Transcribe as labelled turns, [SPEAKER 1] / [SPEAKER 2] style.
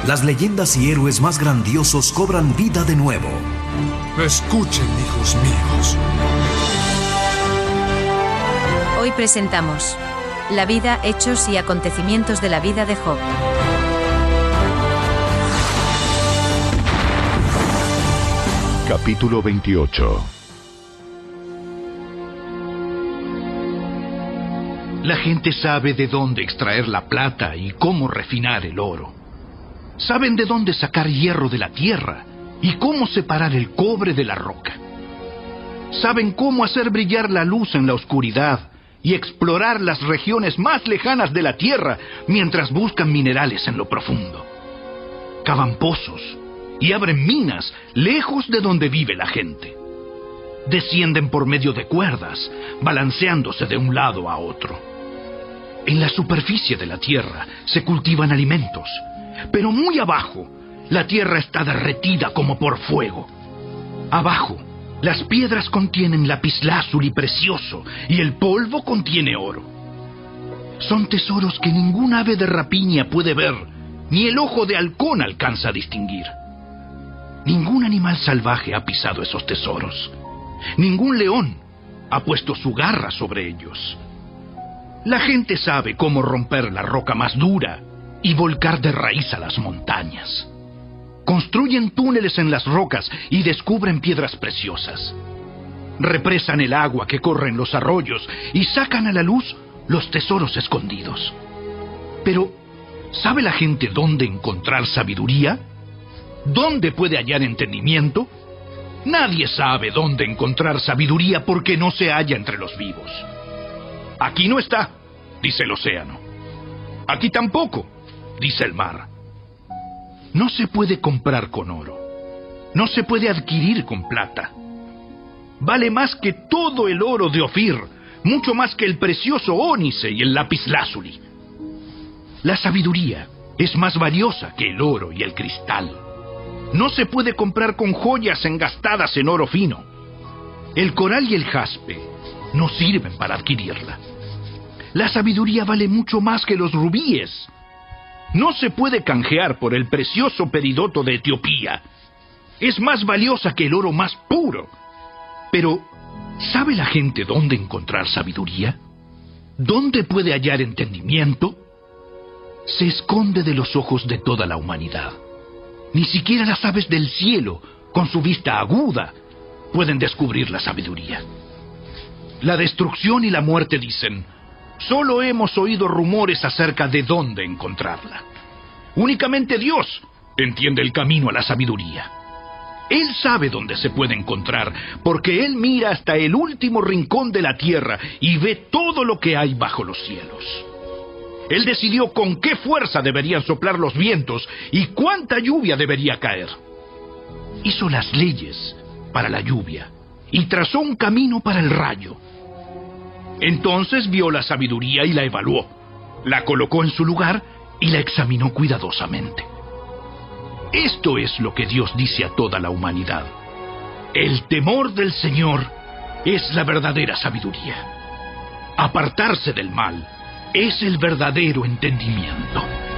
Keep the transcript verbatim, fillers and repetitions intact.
[SPEAKER 1] las leyendas y héroes más grandiosos cobran vida de nuevo.
[SPEAKER 2] Escuchen, hijos míos.
[SPEAKER 3] Hoy presentamos la vida, hechos y acontecimientos de la vida de Job.
[SPEAKER 4] Capítulo veintiocho.
[SPEAKER 5] La gente sabe de dónde extraer la plata y cómo refinar el oro. Saben de dónde sacar hierro de la tierra y cómo separar el cobre de la roca. Saben cómo hacer brillar la luz en la oscuridad y explorar las regiones más lejanas de la tierra mientras buscan minerales en lo profundo. Cavan pozos y abren minas lejos de donde vive la gente. Descienden por medio de cuerdas, balanceándose de un lado a otro. En la superficie de la tierra se cultivan alimentos, pero muy abajo la tierra está derretida como por fuego. Abajo, las piedras contienen lapislázuli precioso y el polvo contiene oro. Son tesoros que ningún ave de rapiña puede ver, ni el ojo de halcón alcanza a distinguir. Ningún animal salvaje ha pisado esos tesoros. Ningún león ha puesto su garra sobre ellos. La gente sabe cómo romper la roca más dura y volcar de raíz a las montañas. Construyen túneles en las rocas y descubren piedras preciosas. Represan el agua que corre en los arroyos y sacan a la luz los tesoros escondidos. Pero, ¿sabe la gente dónde encontrar sabiduría? ¿Dónde puede hallar entendimiento? Nadie sabe dónde encontrar sabiduría porque no se halla entre los vivos. Aquí no está, dice el océano. Aquí tampoco, dice el mar. No se puede comprar con oro. No se puede adquirir con plata. Vale más que todo el oro de Ofir, mucho más que el precioso ónice y el lapislázuli. La sabiduría es más valiosa que el oro y el cristal. No se puede comprar con joyas engastadas en oro fino. El coral y el jaspe no sirven para adquirirla. La sabiduría vale mucho más que los rubíes. No se puede canjear por el precioso peridoto de Etiopía. Es más valiosa que el oro más puro. Pero, ¿sabe la gente dónde encontrar sabiduría? ¿Dónde puede hallar entendimiento? Se esconde de los ojos de toda la humanidad. Ni siquiera las aves del cielo, con su vista aguda, pueden descubrir la sabiduría. La destrucción y la muerte dicen: solo hemos oído rumores acerca de dónde encontrarla. Únicamente Dios entiende el camino a la sabiduría. Él sabe dónde se puede encontrar, porque Él mira hasta el último rincón de la tierra y ve todo lo que hay bajo los cielos. Él decidió con qué fuerza deberían soplar los vientos y cuánta lluvia debería caer. Hizo las leyes para la lluvia y trazó un camino para el rayo. Entonces vio la sabiduría y la evaluó, la colocó en su lugar y la examinó cuidadosamente. Esto es lo que Dios dice a toda la humanidad: el temor del Señor es la verdadera sabiduría. Apartarse del mal es el verdadero entendimiento.